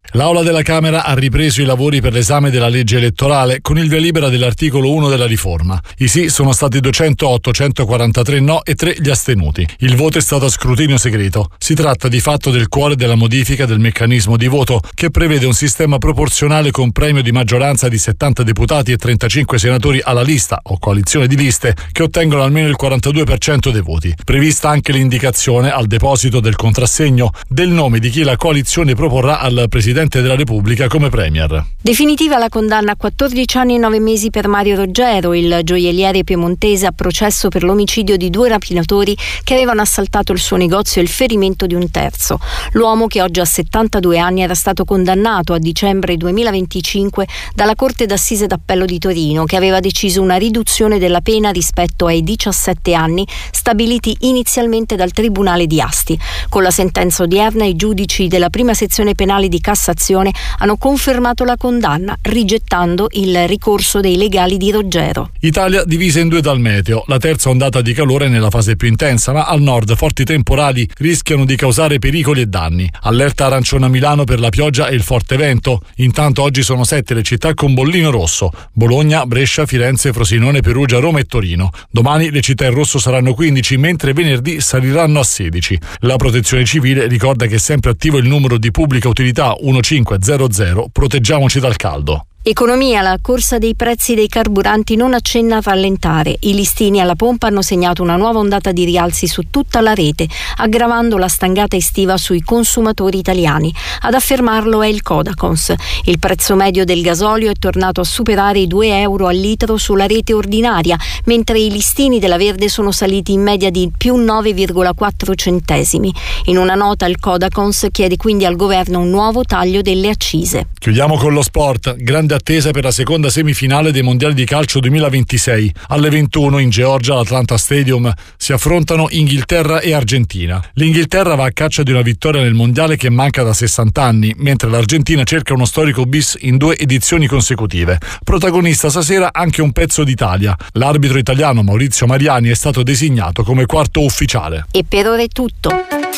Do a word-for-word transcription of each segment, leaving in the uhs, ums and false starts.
L'Aula della Camera ha ripreso i lavori per l'esame della legge elettorale con il via libera dell'articolo uno della riforma. I sì sono stati duecentootto, centoquarantatré no e tre gli astenuti. Il voto è stato a scrutinio segreto. Si tratta di fatto del cuore della modifica del meccanismo di voto, che prevede un sistema proporzionale con premio di maggioranza di settanta deputati e trentacinque senatori alla lista o coalizione di liste che ottengono almeno il quarantadue per cento dei voti. Prevista anche l'indicazione al deposito del contrassegno del nome di chi la coalizione proporrà al Presidente della Repubblica come premier. Definitiva la condanna a quattordici anni e nove mesi per Mario Roggero, il gioielliere piemontese a processo per l'omicidio di due rapinatori che avevano assaltato il suo negozio e il ferimento di un terzo. L'uomo, che oggi ha settantadue anni, era stato condannato a dicembre duemilaventicinque dalla Corte d'Assise d'Appello di Torino, che aveva deciso una riduzione della pena rispetto ai diciassette anni stabiliti inizialmente dal Tribunale di Asti. Con la sentenza odierna i giudici della prima sezione penale di Cassazione hanno confermato la condanna, rigettando il ricorso dei legali di Roggero. Italia divisa in due dal meteo. La terza ondata di calore è nella fase più intensa, ma al nord forti temporali rischiano di causare pericoli e danni. Allerta arancione a Milano per la pioggia e il forte vento. Intanto oggi sono sette le città con bollino rosso: Bologna, Brescia, Firenze, Frosinone, Perugia, Roma e Torino. Domani le città in rosso saranno quindici, mentre venerdì saliranno a sedici. La Protezione Civile ricorda che è sempre attivo il numero di pubblica utilità quattordici. Proteggiamoci dal caldo. Economia, la corsa dei prezzi dei carburanti non accenna a rallentare. I listini alla pompa hanno segnato una nuova ondata di rialzi su tutta la rete, aggravando la stangata estiva sui consumatori italiani. Ad affermarlo è il Codacons. Il prezzo medio del gasolio è tornato a superare i due euro al litro sulla rete ordinaria, mentre i listini della Verde sono saliti in media di più nove virgola quattro centesimi. In una nota il Codacons chiede quindi al governo un nuovo taglio delle accise. Chiudiamo con lo sport. Grande attesa per la seconda semifinale dei mondiali di calcio duemilaventisei. Alle ventuno in Georgia all'Atlanta Stadium si affrontano Inghilterra e Argentina. L'Inghilterra va a caccia di una vittoria nel mondiale che manca da sessanta anni, mentre l'Argentina cerca uno storico bis in due edizioni consecutive. Protagonista stasera anche un pezzo d'Italia. L'arbitro italiano Maurizio Mariani è stato designato come quarto ufficiale. E per ora è tutto.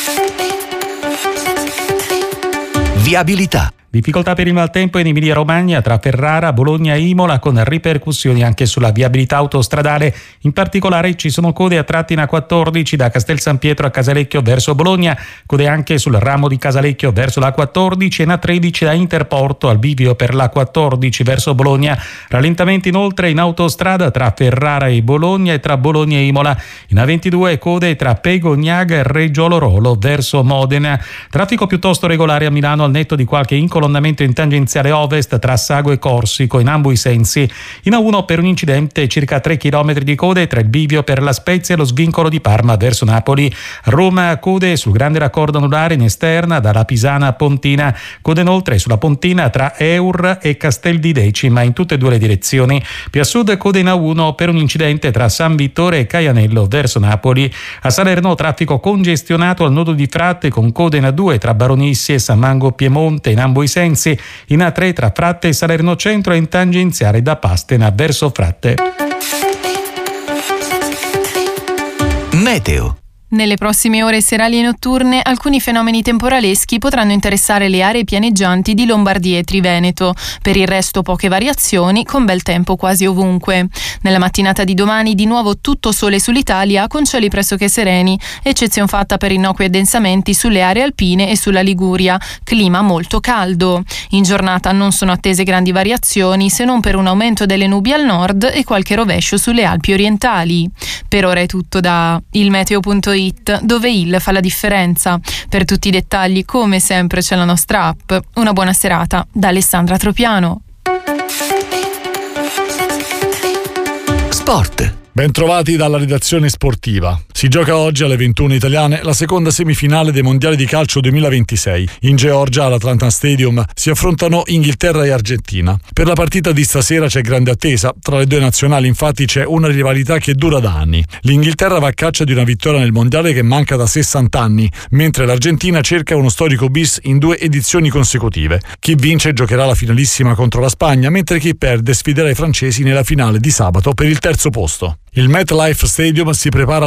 Viabilità. Difficoltà per il maltempo in Emilia-Romagna tra Ferrara, Bologna e Imola, con ripercussioni anche sulla viabilità autostradale. In particolare ci sono code a tratti in A quattordici da Castel San Pietro a Casalecchio verso Bologna, code anche sul ramo di Casalecchio verso l'A quattordici e in A tredici da Interporto al bivio per l'A quattordici verso Bologna. Rallentamenti inoltre in autostrada tra Ferrara e Bologna e tra Bologna e Imola. In A ventidue code tra Pegognaga e Reggio Lorolo verso Modena. Traffico piuttosto regolare a Milano al netto di qualche incolonnamento in tangenziale ovest tra Sago e Corsico in ambo i sensi. In A uno per un incidente circa tre chilometri di code tra il bivio per La Spezia e lo svincolo di Parma verso Napoli. Roma code sul grande raccordo anulare in esterna dalla Pisana a Pontina. Code inoltre sulla Pontina tra Eur e Castel di Decima in tutte e due le direzioni. Più a sud code in A uno per un incidente tra San Vittore e Caianello verso Napoli. A Salerno traffico congestionato al nodo di Fratte con code in A due tra Baronissi e San Mango Piemonte in ambo i sensi. In A tre tra Fratte e Salerno Centro e in tangenziale da Pastena verso Fratte. Meteo. Nelle prossime ore serali e notturne alcuni fenomeni temporaleschi potranno interessare le aree pianeggianti di Lombardia e Triveneto. Per il resto poche variazioni, con bel tempo quasi ovunque. Nella mattinata di domani di nuovo tutto sole sull'Italia con cieli pressoché sereni, eccezione fatta per innocui addensamenti sulle aree alpine e sulla Liguria. Clima molto caldo. In giornata non sono attese grandi variazioni se non per un aumento delle nubi al nord e qualche rovescio sulle Alpi orientali. Per ora è tutto da il meteo punto it, dove il fa la differenza. Per tutti i dettagli, come sempre, c'è la nostra app. Una buona serata da Alessandra Tropiano. Sport. Bentrovati dalla redazione sportiva. Si gioca oggi alle ventuno italiane la seconda semifinale dei mondiali di calcio duemilaventisei. In Georgia, all'Atlanta Stadium, si affrontano Inghilterra e Argentina. Per la partita di stasera c'è grande attesa. Tra le due nazionali, infatti, c'è una rivalità che dura da anni. L'Inghilterra va a caccia di una vittoria nel mondiale che manca da sessanta anni, mentre l'Argentina cerca uno storico bis in due edizioni consecutive. Chi vince giocherà la finalissima contro la Spagna, mentre chi perde sfiderà i francesi nella finale di sabato per il terzo posto. Il MetLife Stadium si prepara alla finale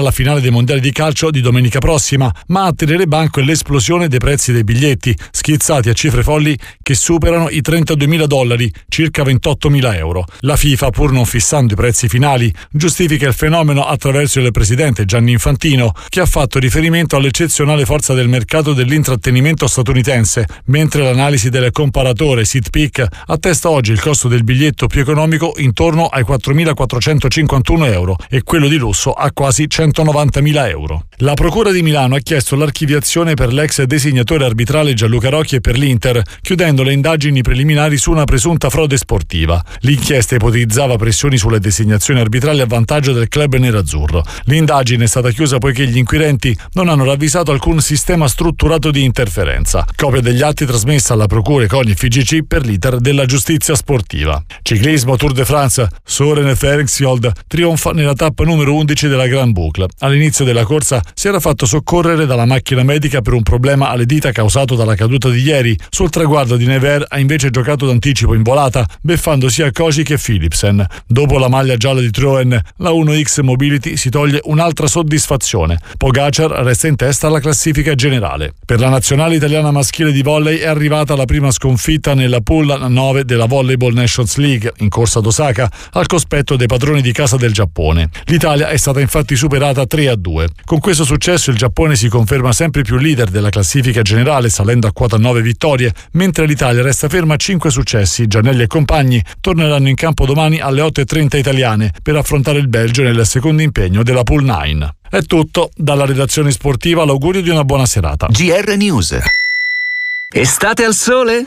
dei mondiali di calcio di domenica prossima, ma a tenere banco è l'esplosione dei prezzi dei biglietti, schizzati a cifre folli che superano i trentaduemila dollari, circa ventottomila euro. La FIFA, pur non fissando i prezzi finali, giustifica il fenomeno attraverso il presidente Gianni Infantino, che ha fatto riferimento all'eccezionale forza del mercato dell'intrattenimento statunitense, mentre l'analisi del comparatore SeatPeak attesta oggi il costo del biglietto più economico intorno ai quattromilaquattrocentocinquantuno euro e quello di lusso a quasi centonovantamila euro. La Procura di Milano ha chiesto l'archiviazione per l'ex designatore arbitrale Gianluca Rocchi e per l'Inter, chiudendo le indagini preliminari su una presunta frode sportiva. L'inchiesta ipotizzava pressioni sulle designazioni arbitrali a vantaggio del club nerazzurro. L'indagine è stata chiusa poiché gli inquirenti non hanno ravvisato alcun sistema strutturato di interferenza. Copia degli atti trasmessa alla Procura con il F G C per l'iter della giustizia sportiva. Ciclismo Tour de France, Søren Ferencskjold trionfa nella tappa numero undici della Grand Boucle. All'inizio della corsa si era fatto soccorrere dalla macchina medica per un problema alle dita causato dalla caduta di ieri. Sul traguardo di Nevers ha invece giocato d'anticipo in volata, beffando sia Koji che Philipsen. Dopo la maglia gialla di Troen, la uno X Mobility si toglie un'altra soddisfazione. Pogacar resta in testa alla classifica generale. Per la nazionale italiana maschile di volley è arrivata la prima sconfitta nella pool nove della Volleyball Nations League, in corsa ad Osaka, al cospetto dei padroni di casa del Giappone. L'Italia è stata infatti superata tre a due. Con questo successo il Giappone si conferma sempre più leader della classifica generale, salendo a quota nove vittorie, mentre l'Italia resta ferma a cinque successi. Giannelli e compagni torneranno in campo domani alle otto e trenta italiane per affrontare il Belgio nel secondo impegno della Pool nove. È tutto, dalla redazione sportiva l'augurio di una buona serata. G R News. Estate al sole?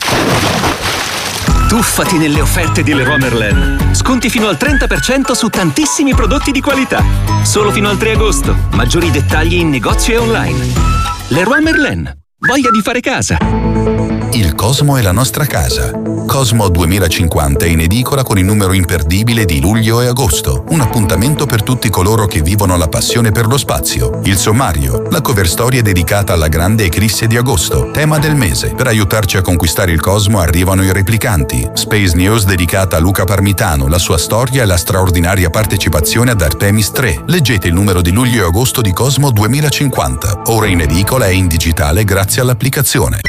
Tuffati nelle offerte di Leroy Merlin. Sconti fino al trenta per cento su tantissimi prodotti di qualità. Solo fino al tre agosto. Maggiori dettagli in negozio e online. Leroy Merlin. Voglia di fare casa. Il Cosmo è la nostra casa. Cosmo duemilacinquanta è in edicola con il numero imperdibile di luglio e agosto. Un appuntamento per tutti coloro che vivono la passione per lo spazio. Il sommario, la cover story è dedicata alla grande eclisse di agosto, tema del mese. Per aiutarci a conquistare il Cosmo arrivano i replicanti. Space News dedicata a Luca Parmitano, la sua storia e la straordinaria partecipazione ad Artemis tre. Leggete il numero di luglio e agosto di Cosmo duemilacinquanta. Ora in edicola e in digitale grazie all'applicazione.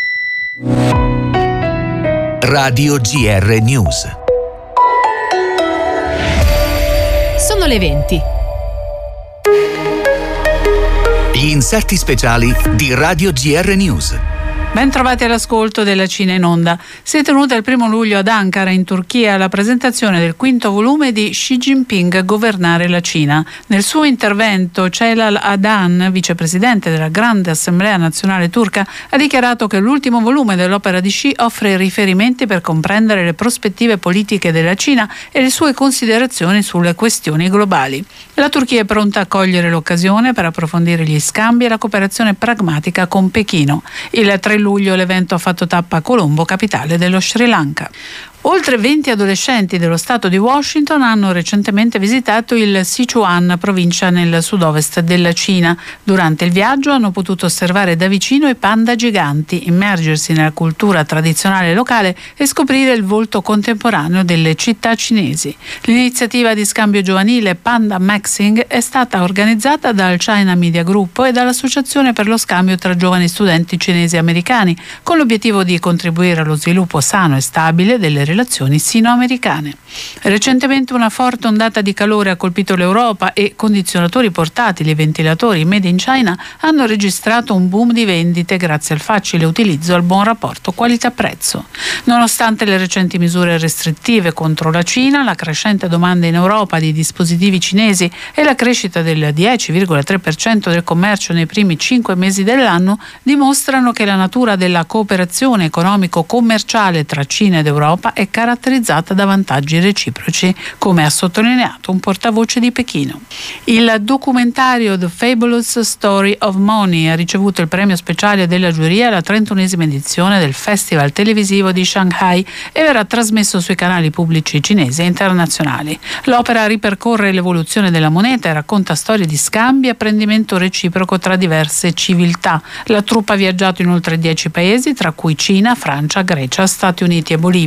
Radio G R News. Sono le venti. Gli inserti speciali di Radio G R News. Ben trovati all'ascolto della Cina in Onda. Si è tenuta il primo luglio ad Ankara, in Turchia, la presentazione del quinto volume di Xi Jinping, Governare la Cina. Nel suo intervento, Celal Adan, vicepresidente della Grande Assemblea Nazionale Turca, ha dichiarato che l'ultimo volume dell'opera di Xi offre riferimenti per comprendere le prospettive politiche della Cina e le sue considerazioni sulle questioni globali. La Turchia è pronta a cogliere l'occasione per approfondire gli scambi e la cooperazione pragmatica con Pechino. Il tre luglio l'evento ha fatto tappa a Colombo, capitale dello Sri Lanka. Oltre venti adolescenti dello stato di Washington hanno recentemente visitato il Sichuan, provincia nel sud-ovest della Cina. Durante il viaggio hanno potuto osservare da vicino i panda giganti, immergersi nella cultura tradizionale locale e scoprire il volto contemporaneo delle città cinesi. L'iniziativa di scambio giovanile Panda Maxing è stata organizzata dal China Media Group e dall'Associazione per lo scambio tra giovani studenti cinesi e americani, con l'obiettivo di contribuire allo sviluppo sano e stabile delle relazioni sino-americane. Recentemente una forte ondata di calore ha colpito l'Europa e condizionatori portatili e ventilatori made in China hanno registrato un boom di vendite grazie al facile utilizzo e al buon rapporto qualità-prezzo. Nonostante le recenti misure restrittive contro la Cina, la crescente domanda in Europa di dispositivi cinesi e la crescita del dieci virgola tre per cento del commercio nei primi cinque mesi dell'anno dimostrano che la natura della cooperazione economico-commerciale tra Cina ed Europa è caratterizzata da vantaggi reciproci, come ha sottolineato un portavoce di Pechino. Il documentario The Fabulous Story of Money ha ricevuto il premio speciale della giuria alla trentunesima edizione del Festival televisivo di Shanghai e verrà trasmesso sui canali pubblici cinesi e internazionali. L'opera ripercorre l'evoluzione della moneta e racconta storie di scambi e apprendimento reciproco tra diverse civiltà. La troupe ha viaggiato in oltre dieci paesi, tra cui Cina, Francia, Grecia, Stati Uniti e Bolivia,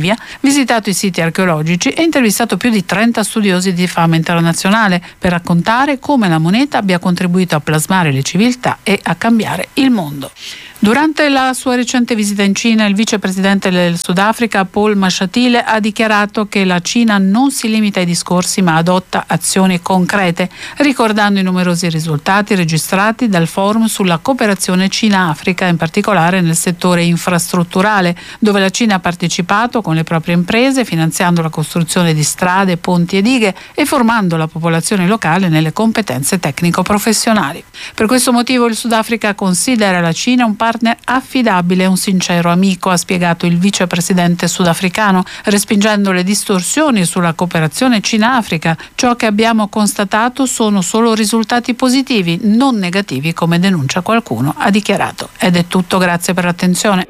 visitato i siti archeologici e intervistato più di trenta studiosi di fama internazionale per raccontare come la moneta abbia contribuito a plasmare le civiltà e a cambiare il mondo. Durante la sua recente visita in Cina, il vicepresidente del Sudafrica, Paul Mashatile, ha dichiarato che la Cina non si limita ai discorsi ma adotta azioni concrete, ricordando i numerosi risultati registrati dal forum sulla cooperazione Cina-Africa, in particolare nel settore infrastrutturale, dove la Cina ha partecipato con le proprie imprese, finanziando la costruzione di strade, ponti e dighe e formando la popolazione locale nelle competenze tecnico-professionali. Per questo motivo il Sudafrica considera la Cina un partner affidabile e un sincero amico, ha spiegato il vicepresidente sudafricano, respingendo le distorsioni sulla cooperazione Cina-Africa. Ciò che abbiamo constatato sono solo risultati positivi, non negativi come denuncia qualcuno, ha dichiarato. Ed è tutto, grazie per l'attenzione.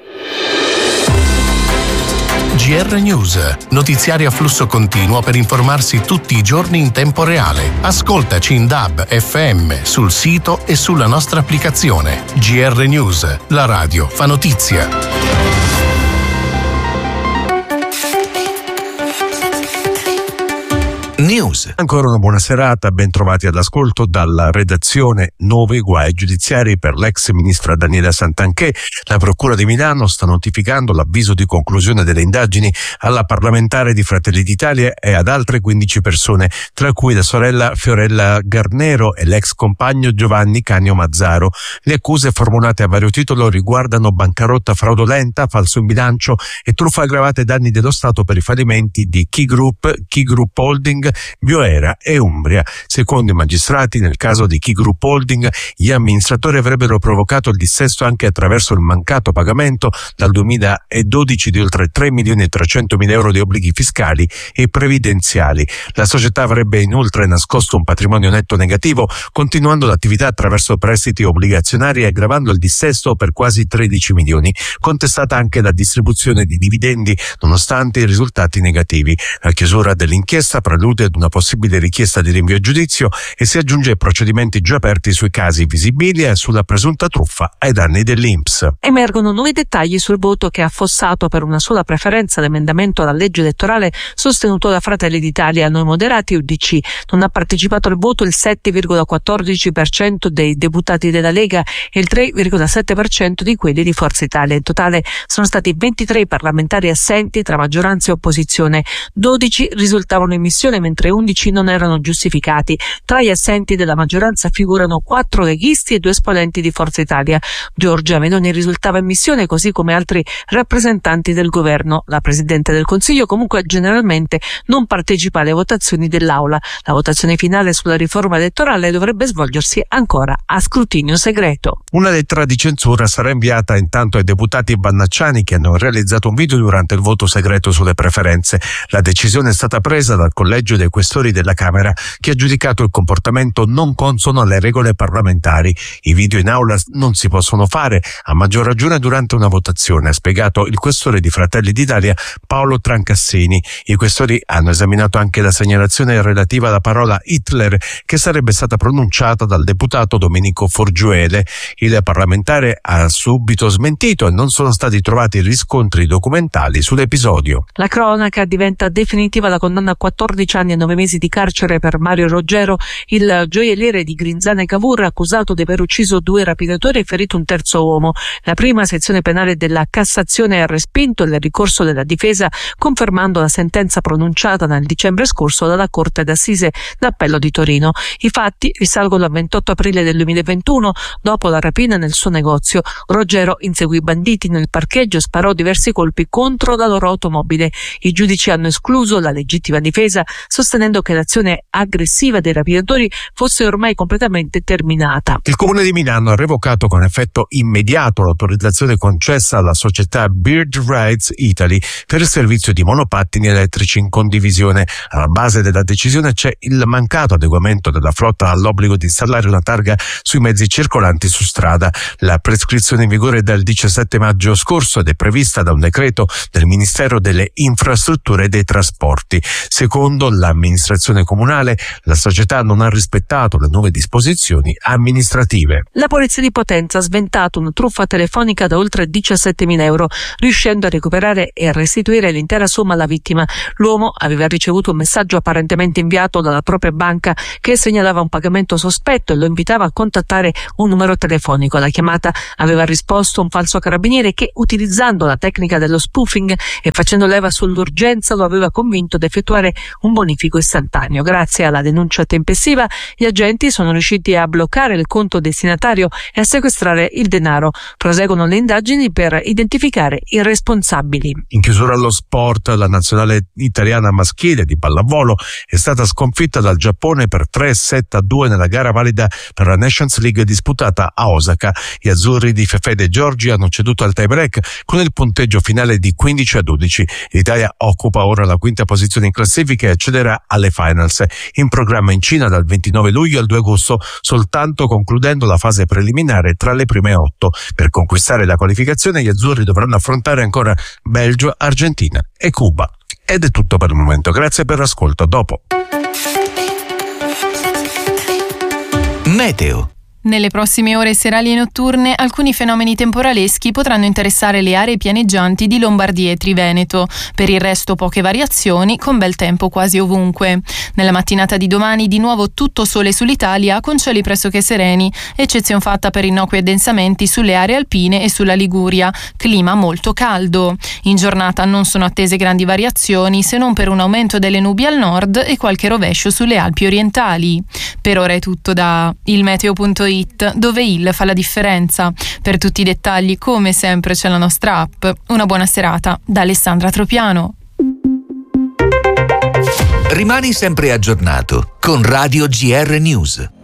G R News, notiziari a flusso continuo per informarsi tutti i giorni in tempo reale. Ascoltaci in D A B F M, sul sito e sulla nostra applicazione. G R News, la radio fa notizia. News. Ancora una buona serata, ben trovati all'ascolto dalla redazione. Nuovi guai giudiziari per l'ex ministra Daniela Santanchè. La Procura di Milano sta notificando l'avviso di conclusione delle indagini alla parlamentare di Fratelli d'Italia e ad altre quindici persone, tra cui la sorella Fiorella Garnero e l'ex compagno Giovanni Canio Mazzaro. Le accuse formulate a vario titolo riguardano bancarotta fraudolenta, falso in bilancio e truffa aggravata ai danni dello Stato per i fallimenti di Key Group, Key Group Holding, Bioera e Umbria. Secondo i magistrati, nel caso di Key Group Holding, gli amministratori avrebbero provocato il dissesto anche attraverso il mancato pagamento dal duemiladodici di oltre tre milioni e trecentomila euro di obblighi fiscali e previdenziali. La società avrebbe inoltre nascosto un patrimonio netto negativo, continuando l'attività attraverso prestiti obbligazionari e aggravando il dissesto per quasi tredici milioni. Contestata anche la distribuzione di dividendi, nonostante i risultati negativi. La chiusura dell'inchiesta prelude ad una possibile richiesta di rinvio a giudizio e si aggiunge ai procedimenti già aperti sui casi visibili e sulla presunta truffa ai danni dell'I N P S. Emergono nuovi dettagli sul voto che ha affossato per una sola preferenza l'emendamento alla legge elettorale sostenuto da Fratelli d'Italia, Noi Moderati e U D C. Non ha partecipato al voto il sette virgola quattordici per cento dei deputati della Lega e il tre virgola sette per cento di quelli di Forza Italia. In totale sono stati ventitré i parlamentari assenti tra maggioranza e opposizione. dodici risultavano in missione mentre undici non erano giustificati. Tra gli assenti della maggioranza figurano quattro leghisti e due esponenti di Forza Italia. Giorgia Meloni risultava in missione, così come altri rappresentanti del governo. La Presidente del Consiglio comunque generalmente non partecipa alle votazioni dell'Aula. La votazione finale sulla riforma elettorale dovrebbe svolgersi ancora a scrutinio segreto. Una lettera di censura sarà inviata intanto ai deputati bannacciani che hanno realizzato un video durante il voto segreto sulle preferenze. La decisione è stata presa dal Collegio dei Questori della Camera, che ha giudicato il comportamento non consono alle regole parlamentari. I video in aula non si possono fare, a maggior ragione durante una votazione, ha spiegato il questore di Fratelli d'Italia Paolo Trancassini. I questori hanno esaminato anche la segnalazione relativa alla parola Hitler, che sarebbe stata pronunciata dal deputato Domenico Forgiuele. Il parlamentare ha subito smentito e non sono stati trovati riscontri documentali sull'episodio. La cronaca diventa definitiva la condanna a quattordici anni e nove mesi di carcere per Mario Roggero, il gioielliere di Grinzane e Cavour, accusato di aver ucciso due rapidatori e ferito un terzo uomo. La prima sezione penale della Cassazione ha respinto il ricorso della difesa, confermando la sentenza pronunciata nel dicembre scorso dalla Corte d'Assise d'Appello di Torino. I fatti risalgono al ventotto aprile del duemilaventuno. Dopo la rapina nel suo negozio, Roggero inseguì i banditi nel parcheggio e sparò diversi colpi contro la loro automobile. I giudici hanno escluso la legittima difesa, sostenendo che l'azione aggressiva dei rapidatori fosse ormai completamente terminata. Il Comune di Milano ha revocato con effetto immediato l'autorizzazione concessa alla società Bird Rides Italy per il servizio di monopattini elettrici in condivisione. Alla base della decisione c'è il mancato adeguamento della flotta all'obbligo di installare una targa sui mezzi circolanti su strada. La prescrizione in vigore è dal diciassette maggio scorso ed è prevista da un decreto del Ministero delle Infrastrutture e dei Trasporti. Secondo l'amministrazione dall'amministrazione comunale, la società non ha rispettato le nuove disposizioni amministrative. La polizia di Potenza ha sventato una truffa telefonica da oltre diciassettemila euro, riuscendo a recuperare e a restituire l'intera somma alla vittima. L'uomo aveva ricevuto un messaggio apparentemente inviato dalla propria banca che segnalava un pagamento sospetto e lo invitava a contattare un numero telefonico. Alla chiamata aveva risposto un falso carabiniere che, utilizzando la tecnica dello spoofing e facendo leva sull'urgenza, lo aveva convinto ad effettuare un bonifico istantaneo. Grazie alla denuncia tempestiva, gli agenti sono riusciti a bloccare il conto destinatario e a sequestrare il denaro. Proseguono le indagini per identificare i responsabili. In chiusura allo sport, la nazionale italiana maschile di pallavolo è stata sconfitta dal Giappone per tre sette a due nella gara valida per la Nations League disputata a Osaka. Gli azzurri di Fefede Giorgi hanno ceduto al tie break con il punteggio finale di quindici a dodici. L'Italia occupa ora la quinta posizione in classifica e accederà alle finals. In programma in Cina dal ventinove luglio al due agosto, soltanto concludendo la fase preliminare tra le prime otto. Per conquistare la qualificazione gli azzurri dovranno affrontare ancora Belgio, Argentina e Cuba. Ed è tutto per il momento. Grazie per l'ascolto. A dopo. Meteo. Nelle prossime ore serali e notturne alcuni fenomeni temporaleschi potranno interessare le aree pianeggianti di Lombardia e Triveneto. Per il resto poche variazioni, con bel tempo quasi ovunque. Nella mattinata di domani di nuovo tutto sole sull'Italia con cieli pressoché sereni, eccezion fatta per innocui addensamenti sulle aree alpine e sulla Liguria. Clima molto caldo. In giornata non sono attese grandi variazioni se non per un aumento delle nubi al nord e qualche rovescio sulle Alpi orientali. Per ora è tutto da ilmeteo punto it, dove il fa la differenza. Per tutti i dettagli, come sempre, c'è la nostra app. Una buona serata da Alessandra Tropiano. Rimani sempre aggiornato con Radio G R News.